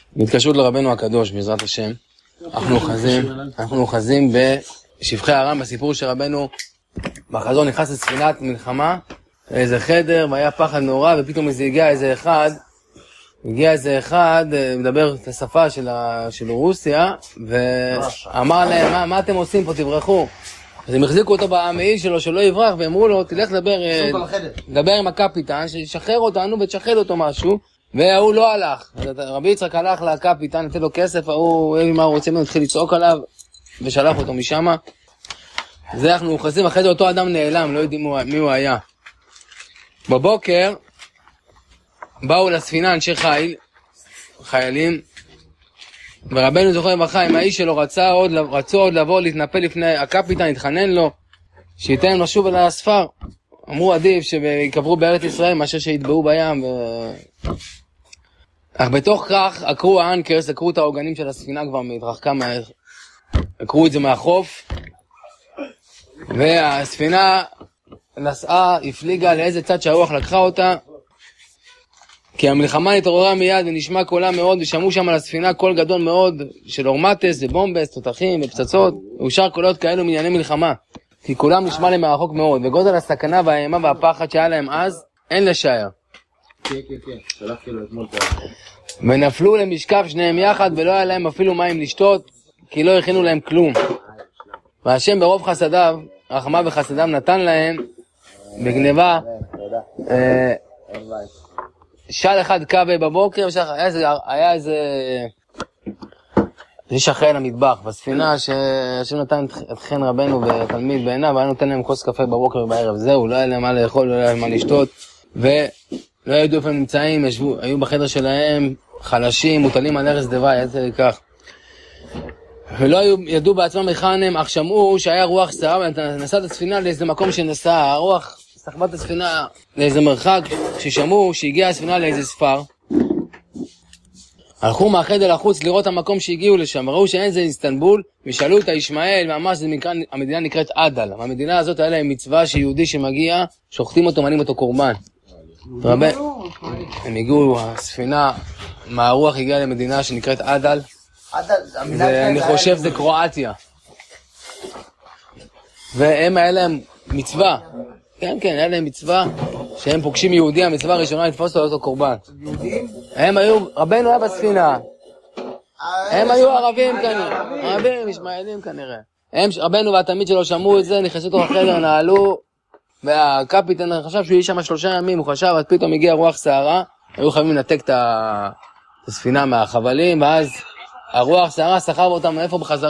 בהתקשרות לרבנו הקדוש, בעזרת השם, אנחנו אוחזים בשבחי הר"ם, בסיפור שרבנו בחזון נכנס לספינת מלחמה, לאיזה חדר, והיה פחד נורא, ופתאום הגיע איזה אחד, מדבר את השפה של רוסיה, ואמר להם, מה אתם עושים פה, תברחו. אז הם החזיקו אותו במעיל שלו, שלא יברח, ואמרו לו, תלך לדבר עם הקפיטן, שישחרר אותנו ותשחרר אותו משהו, והוא לא הלך. רבי יצחק הלך לקפיטן, נתן לו כסף, הוא מה הוא רוצה, התחיל לצעוק עליו, ושלח אותו משם. זה אנחנו אוחזים, אחרי זה אותו אדם נעלם, לא יודעים מי הוא היה. בבוקר, באו לספינה אנשי חיילים, ורבנו זוכר לברכה, עם האיש שלו רצו עוד לבוא להתנפל לפני הקפיטן, התחנן לו, שייתן לשוב אל הספר. אמרו עדיף שיקברו בארץ ישראל מאשר שיתבעו בים. אך בתוך כך עקרו האנקרס, עקרו את העוגנים של הספינה כבר מתרחקה, עקרו את זה מהחוף, והספינה נסעה, הפליגה לאיזה צד שהרוח לקחה אותה, כי המלחמה התעוררה מיד ונשמע קולה מאוד, ושמעו שם על הספינה קול גדול מאוד של אורמטס ובומבס, תותחים ופצצות, ואושר קולות כאלו מענייני מלחמה, כי כולם נשמע להם מרחוק מאוד, וגודל הסכנה והאימה והפחד שהיה להם אז, אין לשער. כן, שלחתי לו אתמול. ונפלו למשקף שניהם יחד, ולא היה להם אפילו מים לשתות, כי לא הכינו להם כלום. והשם ברוב חסדיו, רחמה וחסדיו נתן להם בגניבה, של אחד קווה בבוקר, היה איזה שכן המטבח בספינה שהשם נתן את חן רבנו ותלמיד בעיניו, והיה נותן להם כוס קפה בבוקר ובערב. זהו, לא היה להם מה לאכול, לא היה להם מה לשתות, ולא ידעו איפה הם נמצאים, היו בחדר שלהם חלשים, מוטלים על ארץ דווי, היה זה כך. ולא ידעו בעצמם היכן הם, אך שמעו שהיה רוח סערה, ונסע את הספינה לאיזה מקום שנסע, הרוח סחבה את הספינה לאיזה מרחק, ששמעו שהגיעה הספינה לאיזה ספר. הלכו מהחדר לחוץ לראות המקום שהגיעו לשם, וראו שאין זה איסטנבול, ושאלו את הישמעאל, ואמר שהמדינה נקראת עדל. המדינה הזאת היה להם מצווה שיהודי שמגיע, שוחטים אותו, מנים אותו קורבן. הם הגיעו, הספינה, מהרוח הגיעה למדינה שנקראת עדל, ואני חושב זה קרואטיה. והם היה להם מצווה, כן, היה להם מצווה, שהם פוגשים יהודי, המצווה הראשונה לתפוס אותו קורבן. יהודים? הם היו, רבנו היה בספינה. הם היו ערבים כנראה, ערבים, ישמעאלים כנראה. רבנו והתלמיד שלו שמעו את זה, נכנסו לתוך החדר, נעלו, והקפיטן חשב שהוא יהיה שם 3 ימים, הוא חשב, אז פתאום הגיע רוח סערה, היו חייבים לנתק את הספינה מהחבלים, ואז הרוח סערה סחב אותם איפה בחזרה.